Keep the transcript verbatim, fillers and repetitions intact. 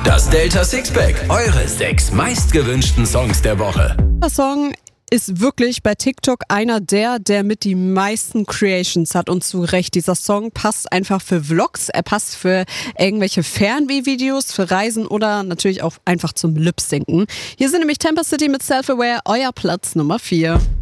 Das Delta Sixpack, eure sechs meistgewünschten Songs der Woche. Der Song ist wirklich bei TikTok einer der, der mit die meisten Creations hat, und zu Recht. Dieser Song passt einfach für Vlogs, er passt für irgendwelche Fernwehvideos, für Reisen oder natürlich auch einfach zum Lip-Synken. Hier sind nämlich Temper City mit Self-Aware, euer Platz Nummer vier.